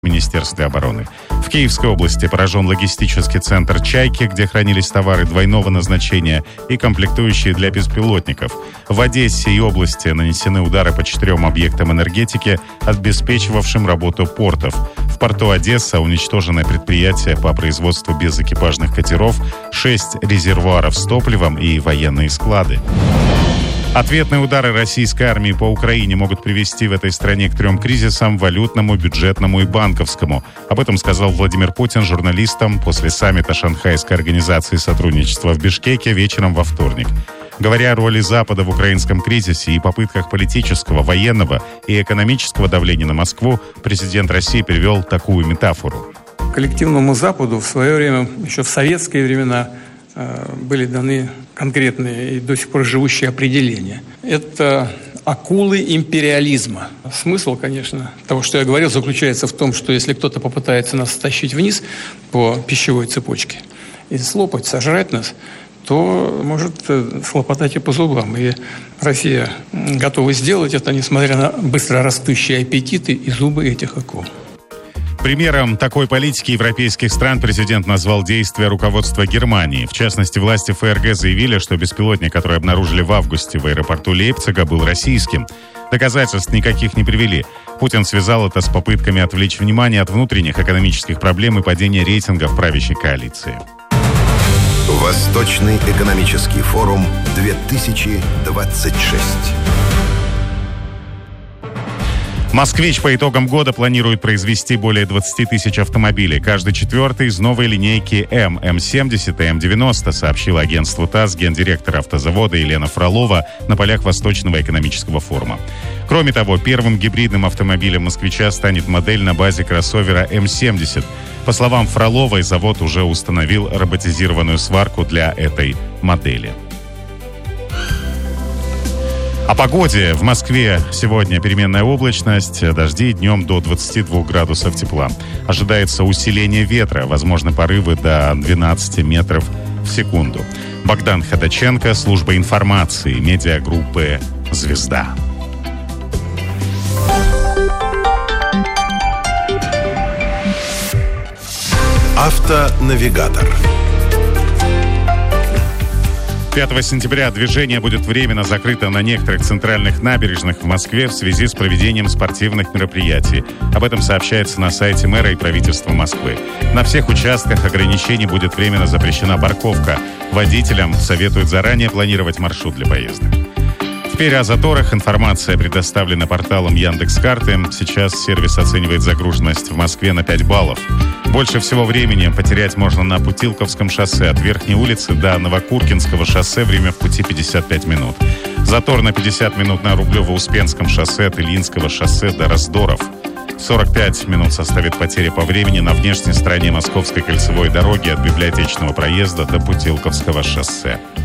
Министерстве обороны. В Киевской области поражен логистический центр «Чайки», где хранились товары двойного назначения и комплектующие для беспилотников. В Одессе и области нанесены удары по 4 объектам энергетики, обеспечивавшим работу портов. В порту Одесса уничтожено предприятие по производству безэкипажных катеров, 6 резервуаров с топливом и военные склады. Ответные удары российской армии по Украине могут привести в этой стране к 3 кризисам: валютному, бюджетному и банковскому. Об этом сказал Владимир Путин журналистам после саммита Шанхайской организации сотрудничества в Бишкеке вечером во вторник. Говоря о роли Запада в украинском кризисе и попытках политического, военного и экономического давления на Москву, президент России привел такую метафору. Коллективному Западу в свое время, еще в советские времена, были даны конкретные и до сих пор живущие определения. Это акулы империализма. Смысл, конечно, того, что я говорил, заключается в том, что если кто-то попытается нас стащить вниз по пищевой цепочке и слопать, сожрать нас, то может слопотать и по зубам. И Россия готова сделать это, несмотря на быстро растущие аппетиты и зубы этих акул. Примером такой политики европейских стран президент назвал действия руководства Германии. В частности, власти ФРГ заявили, что беспилотник, который обнаружили в августе в аэропорту Лейпцига, был российским. Доказательств никаких не привели. Путин связал это с попытками отвлечь внимание от внутренних экономических проблем и падения рейтингов правящей коалиции. Восточный экономический форум 2026. «Москвич» по итогам года планирует произвести более 20 тысяч автомобилей. Каждый 4-й из новой линейки М70 и М90, сообщила агентству ТАСС гендиректор автозавода Елена Фролова на полях Восточного экономического форума. Кроме того, первым гибридным автомобилем «Москвича» станет модель на базе кроссовера М70. По словам Фроловой, завод уже установил роботизированную сварку для этой модели. О погоде. В Москве сегодня переменная облачность, дожди, днем до 22 градусов тепла. Ожидается усиление ветра, возможны порывы до 12 метров в секунду. Богдан Ходаченко, служба информации, медиагруппы «Звезда». Автонавигатор. 5 сентября движение будет временно закрыто на некоторых центральных набережных в Москве в связи с проведением спортивных мероприятий. Об этом сообщается на сайте мэра и правительства Москвы. На всех участках ограничений будет временно запрещена парковка. Водителям советуют заранее планировать маршрут для поездок. Теперь о заторах. Информация предоставлена порталом Яндекс.Карты. Сейчас сервис оценивает загруженность в Москве на 5 баллов. Больше всего времени потерять можно на Путилковском шоссе от Верхней улицы до Новокуркинского шоссе. Время в пути 55 минут. Затор на 50 минут на Рублево-Успенском шоссе от Ильинского шоссе до Раздоров. 45 минут составит потеря по времени на внешней стороне Московской кольцевой дороги от Библиотечного проезда до Путилковского шоссе.